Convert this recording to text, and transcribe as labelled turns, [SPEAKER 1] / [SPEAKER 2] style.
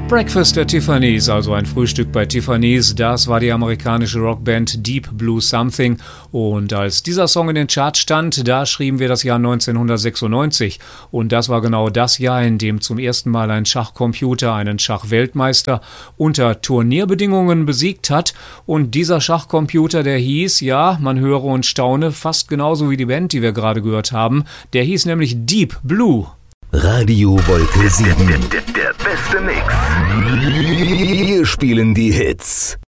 [SPEAKER 1] Breakfast at Tiffany's, also ein Frühstück bei Tiffany's, das war die amerikanische Rockband Deep Blue Something. Und als dieser Song in den Charts stand, da schrieben wir das Jahr 1996. Und das war genau das Jahr, in dem zum ersten Mal ein Schachcomputer einen Schachweltmeister unter Turnierbedingungen besiegt hat. Und dieser Schachcomputer, der hieß, ja, man höre und staune, fast genauso wie die Band, die wir gerade gehört haben, der hieß nämlich Deep Blue.
[SPEAKER 2] Radio Wolke 7.
[SPEAKER 3] Der beste Mix.
[SPEAKER 2] Wir spielen die Hits.